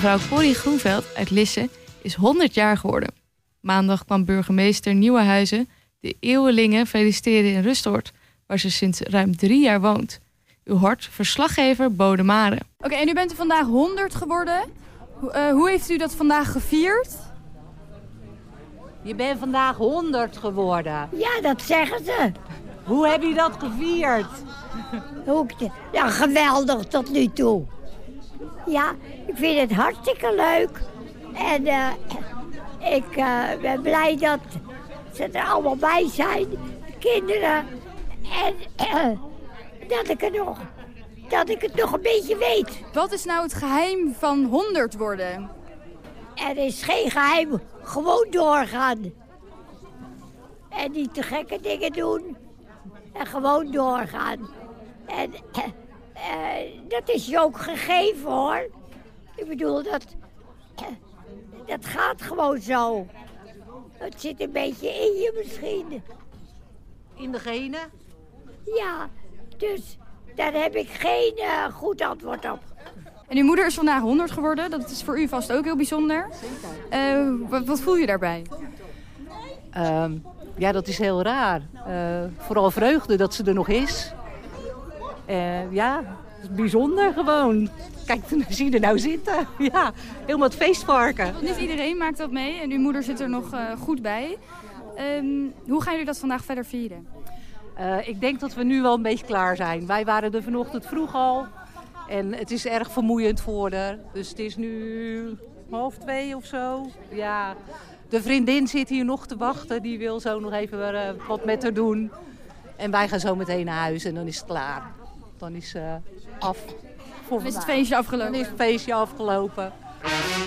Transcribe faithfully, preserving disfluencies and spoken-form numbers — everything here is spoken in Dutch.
Mevrouw Corrie Groenveld uit Lisse is honderd jaar geworden. Maandag kwam burgemeester Nieuwenhuizen de eeuwelingen feliciteren in Rustoord, waar ze sinds ruim drie jaar woont. U hoort verslaggever Bode Mare. Oké, okay, en u bent er vandaag honderd geworden. Hoe, uh, hoe heeft u dat vandaag gevierd? Je bent vandaag honderd geworden. Ja, dat zeggen ze. Hoe heb je dat gevierd? Ja, geweldig tot nu toe. Ja, ik vind het hartstikke leuk. En uh, ik uh, ben blij dat ze er allemaal bij zijn, de kinderen. En uh, dat ik, er nog, dat ik het nog een beetje weet. Wat is nou het geheim van honderd worden? Er is geen geheim, gewoon doorgaan. En niet te gekke dingen doen. En gewoon doorgaan. En uh, uh, dat is je ook gegeven, hoor. Ik bedoel, dat, uh, dat gaat gewoon zo. Het zit een beetje in je misschien. In de genen? Ja, dus daar heb ik geen uh, goed antwoord op. En uw moeder is vandaag honderd geworden. Dat is voor u vast ook heel bijzonder. Uh, wat, wat voel je daarbij? Uh, ja, dat is heel raar. Uh, vooral vreugde dat ze er nog is. Uh, ja, het is bijzonder gewoon. Kijk, zie je er nou zitten. Ja, helemaal het feestvarken. Niet iedereen maakt dat mee en uw moeder zit er nog uh, goed bij. Um, hoe gaan jullie dat vandaag verder vieren? Uh, ik denk dat we nu wel een beetje klaar zijn. Wij waren er vanochtend vroeg al. En het is erg vermoeiend voor haar. Dus het is nu half twee of zo. Ja, de vriendin zit hier nog te wachten. Die wil zo nog even uh, wat met haar doen. En wij gaan zo meteen naar huis en dan is het klaar. Dan is het uh, af. Dan is het feestje afgelopen. Dan is het feestje afgelopen.